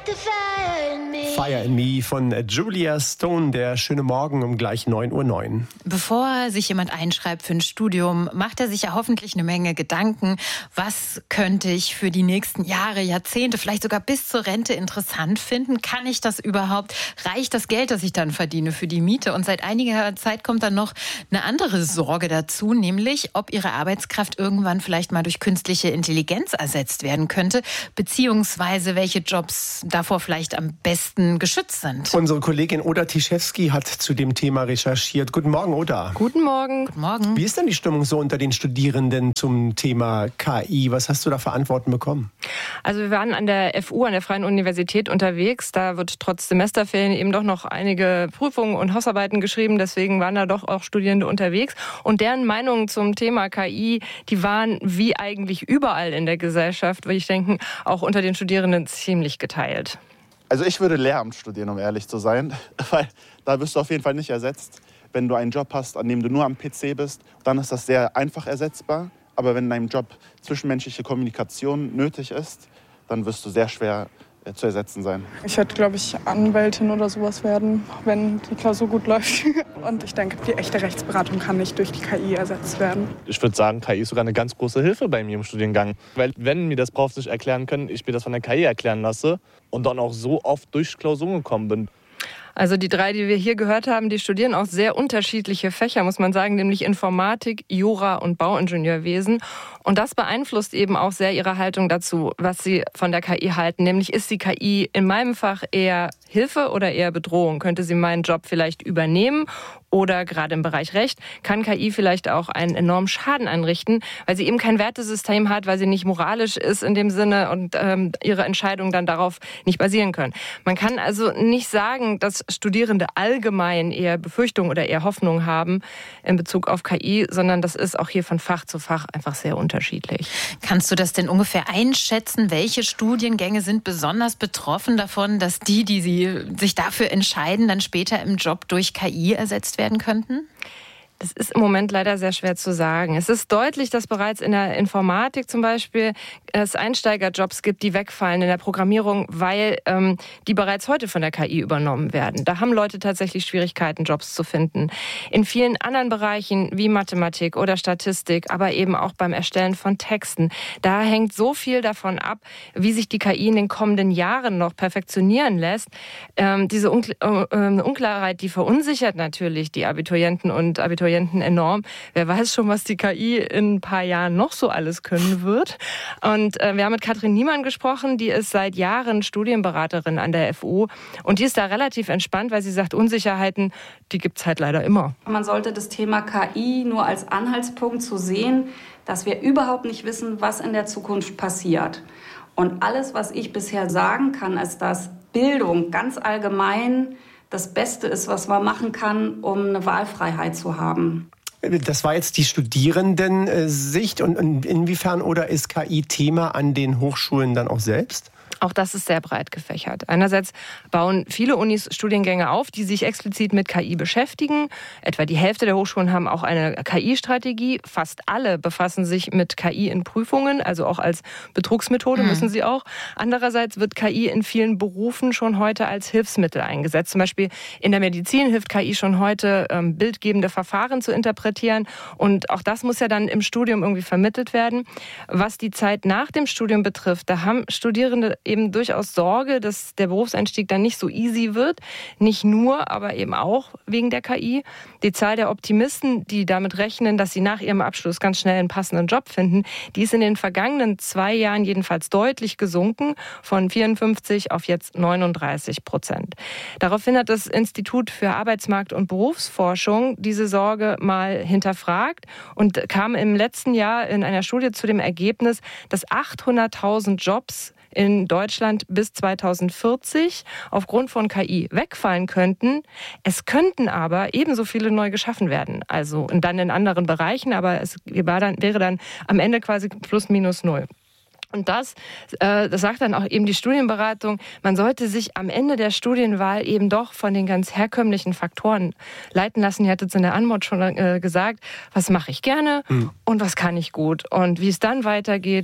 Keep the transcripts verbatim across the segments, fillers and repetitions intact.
Fire in Me von Julia Stone, der schöne Morgen um gleich neun Uhr neun. Bevor sich jemand einschreibt für ein Studium, macht er sich ja hoffentlich eine Menge Gedanken. Was könnte ich für die nächsten Jahre, Jahrzehnte, vielleicht sogar bis zur Rente interessant finden? Kann ich das überhaupt? Reicht das Geld, das ich dann verdiene, für die Miete? Und seit einiger Zeit kommt dann noch eine andere Sorge dazu, nämlich ob Ihre Arbeitskraft irgendwann vielleicht mal durch künstliche Intelligenz ersetzt werden könnte, beziehungsweise welche Jobs davor vielleicht am besten geschützt sind. Unsere Kollegin Oda Tischewski hat zu dem Thema recherchiert. Guten Morgen, Oda. Guten Morgen. Guten Morgen. Wie ist denn die Stimmung so unter den Studierenden zum Thema K I? Was hast du da für Antworten bekommen? Also wir waren an der F U, an der Freien Universität unterwegs. Da wird trotz Semesterferien eben doch noch einige Prüfungen und Hausarbeiten geschrieben. Deswegen waren da doch auch Studierende unterwegs. Und deren Meinungen zum Thema K I, die waren wie eigentlich überall in der Gesellschaft, würde ich denken, auch unter den Studierenden ziemlich geteilt. Also ich würde Lehramt studieren, um ehrlich zu sein, weil da wirst du auf jeden Fall nicht ersetzt. Wenn du einen Job hast, an dem du nur am P C bist, dann ist das sehr einfach ersetzbar. Aber wenn in deinem Job zwischenmenschliche Kommunikation nötig ist, dann wirst du sehr schwer äh, zu ersetzen sein. Ich werde, glaube ich, Anwältin oder sowas werden, wenn die Klausur gut läuft. Und ich denke, die echte Rechtsberatung kann nicht durch die K I ersetzt werden. Ich würde sagen, K I ist sogar eine ganz große Hilfe bei mir im Studiengang. Weil wenn mir das Profs nicht erklären können, ich mir das von der K I erklären lasse und dann auch so oft durch Klausuren gekommen bin. Also die drei, die wir hier gehört haben, die studieren auch sehr unterschiedliche Fächer, muss man sagen, nämlich Informatik, Jura und Bauingenieurwesen. Und das beeinflusst eben auch sehr ihre Haltung dazu, was sie von der K I halten. Nämlich, ist die K I in meinem Fach eher Hilfe oder eher Bedrohung? Könnte sie meinen Job vielleicht übernehmen? Oder gerade im Bereich Recht kann K I vielleicht auch einen enormen Schaden anrichten, weil sie eben kein Wertesystem hat, weil sie nicht moralisch ist in dem Sinne und ähm, ihre Entscheidungen dann darauf nicht basieren können. Man kann also nicht sagen, dass Studierende allgemein eher Befürchtungen oder eher Hoffnungen haben in Bezug auf K I, sondern das ist auch hier von Fach zu Fach einfach sehr unterschiedlich. Kannst du das denn ungefähr einschätzen? Welche Studiengänge sind besonders betroffen davon, dass die, die sie sich dafür entscheiden, dann später im Job durch K I ersetzt werden könnten? Das ist im Moment leider sehr schwer zu sagen. Es ist deutlich, dass bereits in der Informatik zum Beispiel es Einsteigerjobs gibt, die wegfallen in der Programmierung, weil ähm, die bereits heute von der K I übernommen werden. Da haben Leute tatsächlich Schwierigkeiten, Jobs zu finden. In vielen anderen Bereichen wie Mathematik oder Statistik, aber eben auch beim Erstellen von Texten, da hängt so viel davon ab, wie sich die K I in den kommenden Jahren noch perfektionieren lässt. Ähm, diese Unkl- äh, Unklarheit, die verunsichert natürlich die Abiturienten und Abiturienten enorm. Wer weiß schon, was die K I in ein paar Jahren noch so alles können wird. Und äh, wir haben mit Katrin Niemann gesprochen, die ist seit Jahren Studienberaterin an der F U. Und die ist da relativ entspannt, weil sie sagt, Unsicherheiten, die gibt es halt leider immer. Man sollte das Thema K I nur als Anhaltspunkt zu sehen, dass wir überhaupt nicht wissen, was in der Zukunft passiert. Und alles, was ich bisher sagen kann, ist, dass Bildung ganz allgemein das Beste ist, was man machen kann, um eine Wahlfreiheit zu haben. Das war jetzt die Studierendensicht. Und inwiefern oder ist K I Thema an den Hochschulen dann auch selbst? Auch das ist sehr breit gefächert. Einerseits bauen viele Unis Studiengänge auf, die sich explizit mit K I beschäftigen. Etwa die Hälfte der Hochschulen haben auch eine K I-Strategie. Fast alle befassen sich mit K I in Prüfungen, also auch als Betrugsmethode mhm. müssen sie auch. Andererseits wird K I in vielen Berufen schon heute als Hilfsmittel eingesetzt. Zum Beispiel in der Medizin hilft K I schon heute, ähm, bildgebende Verfahren zu interpretieren. Und auch das muss ja dann im Studium irgendwie vermittelt werden. Was die Zeit nach dem Studium betrifft, da haben Studierende eben durchaus Sorge, dass der Berufseinstieg dann nicht so easy wird. Nicht nur, aber eben auch wegen der K I. Die Zahl der Optimisten, die damit rechnen, dass sie nach ihrem Abschluss ganz schnell einen passenden Job finden, die ist in den vergangenen zwei Jahren jedenfalls deutlich gesunken, von vierundfünfzig auf jetzt neununddreißig Prozent. Daraufhin hat das Institut für Arbeitsmarkt- und Berufsforschung diese Sorge mal hinterfragt und kam im letzten Jahr in einer Studie zu dem Ergebnis, dass achthunderttausend Jobs in Deutschland bis zweitausendvierzig aufgrund von K I wegfallen könnten. Es könnten aber ebenso viele neu geschaffen werden. Also dann in anderen Bereichen, aber es war dann, wäre dann am Ende quasi plus minus null. Und das, äh, das sagt dann auch eben die Studienberatung, man sollte sich am Ende der Studienwahl eben doch von den ganz herkömmlichen Faktoren leiten lassen. Ihr hattet es in der Anmod schon äh, gesagt, was mache ich gerne mhm. und was kann ich gut. Und wie es dann weitergeht,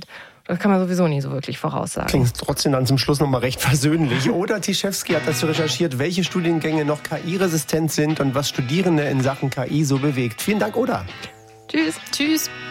Das kann man sowieso nie so wirklich voraussagen. Klingt trotzdem dann zum Schluss nochmal recht versöhnlich. Oda Tischewski hat dazu recherchiert, welche Studiengänge noch K I-resistent sind und was Studierende in Sachen K I so bewegt. Vielen Dank, Oda. Tschüss. Tschüss.